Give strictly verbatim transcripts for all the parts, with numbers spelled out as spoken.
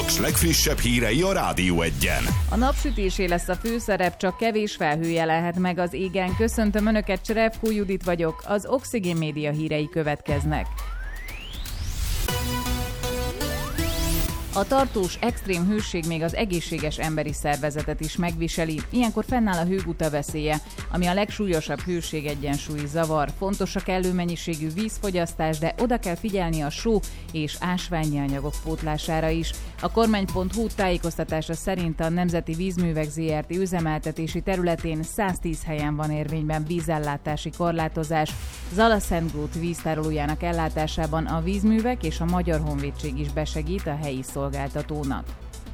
Paks legfrissebb hírei a Rádió Egyen. A napsütésé lesz a főszerep, csak kevés felhő jelenhet meg az égen. Köszöntöm Önöket, Cserevkó Judit vagyok, az Oxigén Média hírei következnek. A tartós extrém hőség még az egészséges emberi szervezetet is megviseli. Ilyenkor fennáll a hőguta veszélye, ami a legsúlyosabb hőség-egyensúlyi zavar. Fontos a kellő mennyiségű vízfogyasztás, de oda kell figyelni a só és ásványi anyagok pótlására is. A kormány pont hu tájékoztatása szerint a Nemzeti Vízművek zé er té üzemeltetési területén száztíz helyen van érvényben vízellátási korlátozás. Zalaszentgrót víztárolójának ellátásában a vízművek és a Magyar Honvédség is besegít a helyi szolgáltatónak.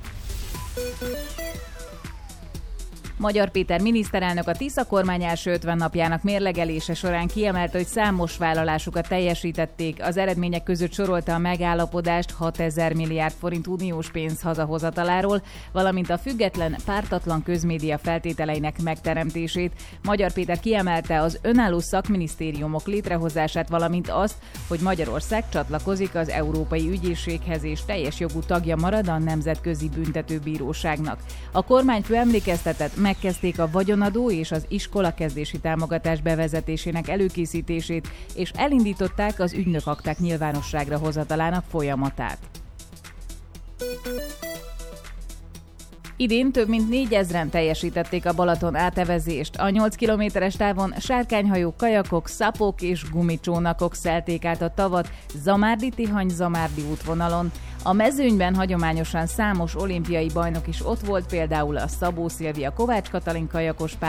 Magyar Péter miniszterelnök a Tisza kormány első ötven napjának mérlegelése során kiemelte, hogy számos vállalásukat teljesítették. Az eredmények között sorolta a megállapodást hatezer milliárd forint uniós pénz hazahozataláról, valamint a független, pártatlan közmédia feltételeinek megteremtését. Magyar Péter kiemelte az önálló szakminisztériumok létrehozását, valamint azt, hogy Magyarország csatlakozik az Európai Ügyészséghez és teljes jogú tagja marad a Nemzetközi Büntetőbíróságnak. A kormányfő emlékeztetett, megkezdték a vagyonadó és az iskolakezdési támogatás bevezetésének előkészítését, és elindították az ügynökakták nyilvánosságra hozatalának folyamatát. Idén több mint négyezren teljesítették a Balaton átevezést. A nyolc kilométeres távon sárkányhajók, kajakok, szapok és gumicsónakok szelték át a tavat Zamárdi-Tihany-Zamárdi útvonalon. A mezőnyben hagyományosan számos olimpiai bajnok is ott volt, például a Szabó Szilvia Kovács Katalin kajakos pár,